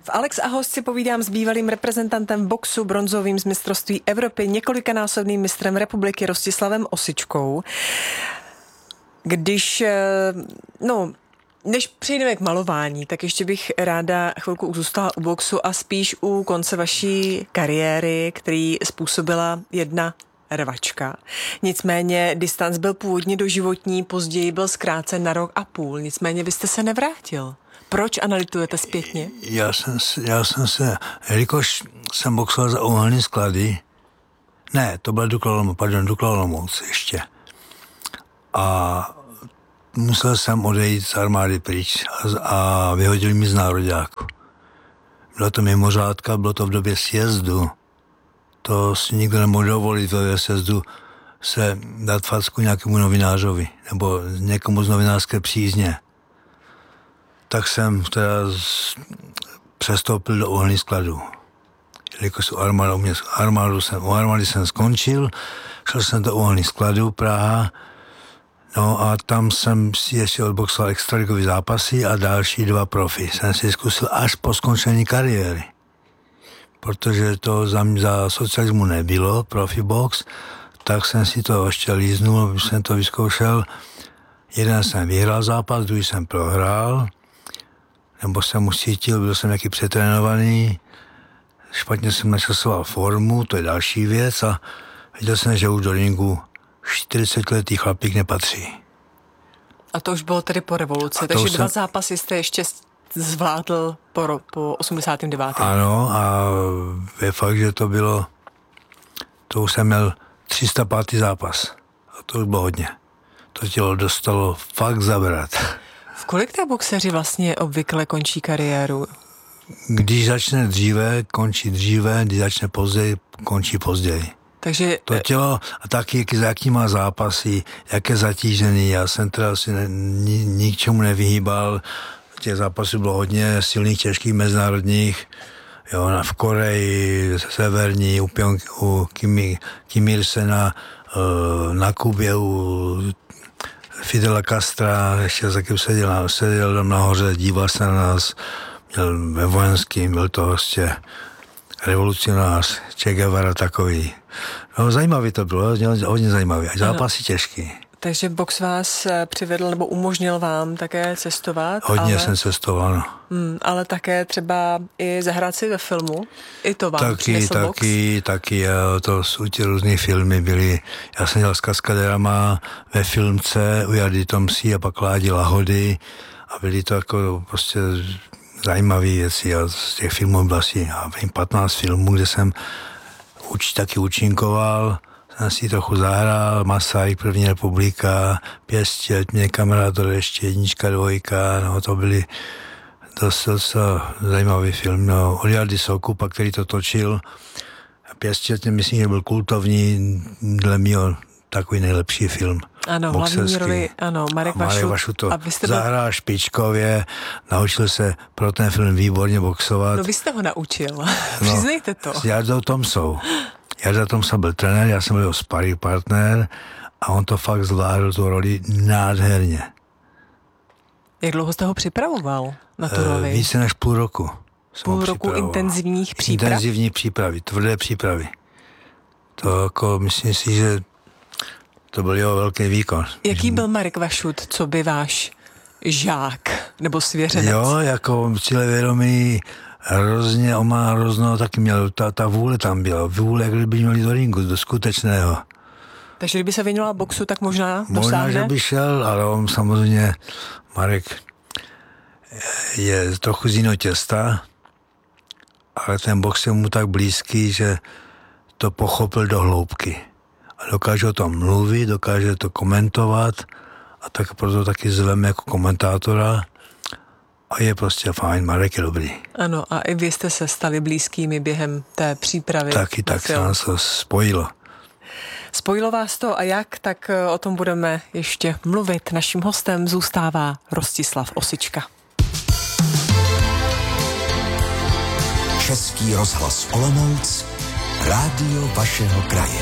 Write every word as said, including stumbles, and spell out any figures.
V Alex a host si povídám s bývalým reprezentantem boxu, bronzovým z mistrovství Evropy, několikanásobným mistrem republiky Rostislavem Osičkou. Když, no, než přejdeme k malování, tak ještě bych ráda chvilku zůstala u boxu a spíš u konce vaší kariéry, který způsobila jedna rvačka. Nicméně distanc byl původně doživotní, později byl zkrácen na rok a půl. Nicméně vy jste se nevrátil. Proč analyzujete zpětně? Já jsem, já jsem se, jelikož jsem boxoval za uhelný sklady, ne, to byl Dukla Olomouc, pardon, Dukla Olomouc ještě. A musel jsem odejít z armády pryč a, a vyhodili mi z nároďáku. Byla to mimořádka, bylo to v době sjezdu. To si nikdo nemohl dovolit v době sjezdu se dát facku nějakému novinářovi nebo někomu z novinářské přízně. Tak jsem teda z, přestoupil do uhelných skladů. Jelikož u armádu, mě, armádu jsem, u armády jsem skončil, šel jsem do uhelných skladů Praha, no a tam jsem si ještě odboxoval extraligový zápasy a další dva profi. Jsem si zkusil až po skončení kariéry. Protože to za, za socialismu nebylo, profi box, tak jsem si to ještě líznul, jsem to vyzkoušel. Jeden jsem vyhrál zápas, druhý jsem prohrál, nebo jsem usítil, byl jsem nějaký přetrénovaný, špatně jsem načasoval formu, to je další věc a viděl jsem, že už do ringu čtyřicetiletý chlapík nepatří. A to už bylo tedy po revoluci, takže dva jsem... zápasy jste ještě zvládl po, po osmdesátém devátém Ano, a je fakt, že to bylo, to už jsem měl tři sta pátý zápas. A to už bylo hodně. To tělo dostalo fakt zabrat. V kolik té boxeři vlastně obvykle končí kariéru? Když začne dříve, končí dříve, když začne později, končí později. Takže... To tělo a taky, za jaký má zápasy, jak je zatížený. Já jsem teda si ne, ni, ničemu nevyhýbal. Těch zápasů bylo hodně silných, těžkých, mezinárodních. Jo, v Koreji, severní, u, Pyong, u Kim, Kim Il-sena, na Kubě, u Fidela Castra, ještě taky seděl, seděl tam nahoře, díval se na nás, měl ve vojenským, byl to prostě revolucionář, Che Guevara takový. No, zajímavý to bylo, hodně zajímavý, a zápasy těžký. Takže box vás přivedl nebo umožnil vám také cestovat? Hodně ale... jsem cestoval, no. Hmm, ale také třeba i zahrát si ve filmu? I to vám taky, přinesl box? Taky, taky, jo, to jsou ti různý filmy byly. Já jsem dělal s kaskaderama ve filmce u Jardy Tomsí a pak Ládi Lahody a byly to jako prostě zajímavé věci a z těch filmů bylo asi, já vím, patnáct filmů, kde jsem uč, taky účinkoval. Jsem si trochu zahrál, Masaryk, První republika, Pěstět, mě Kamarátor, ještě jednička, dvojka, no to byly dost, dost zajímavý film, no, od Jardy Soukupa, který to točil. Pěstět, myslím, že byl kultovní, dle mýho takový nejlepší film. Ano, hlavní roli, ano, Marek Vašut. Marek Vašut to byl... zahrál špičkově, naučil se pro ten film výborně boxovat. No vy jste ho naučil, přiznejte to. No, s Jardou Tomsou. Jarda Tomsa byl trenér, já jsem byl jeho sparring partner a on to fakt zvládl tu roli nádherně. Jak dlouho jste ho připravoval na tu roli? E, více než půl roku. Půl roku intenzivních příprav? Intenzivní přípravy, tvrdé přípravy. To jako, myslím si, že to byl jeho velký výkon. Jaký byl Marek Vašut, co by váš žák nebo svěřenec? Jo, jako cílevědomý, hrozně, on má hrozno, taky měl, ta, ta vůle tam byla, vůle, jak kdyby měli do ringu, do skutečného. Takže kdyby se věnoval boxu, tak možná dosáhne? Možná, že by šel, ale on samozřejmě, Marek, je trochu z jiného těsta, ale ten box je mu tak blízký, že to pochopil do hloubky. A dokáže o tom mluvit, dokáže to komentovat a tak proto taky zveme jako komentátora. A je prostě fajn, Marek je dobrý. Ano, a i vy jste se stali blízkými během té přípravy. Taky tak se nás to spojilo. Spojilo vás to a jak, tak o tom budeme ještě mluvit. Naším hostem zůstává Rostislav Osička. Český rozhlas Olomouc, rádio vašeho kraje.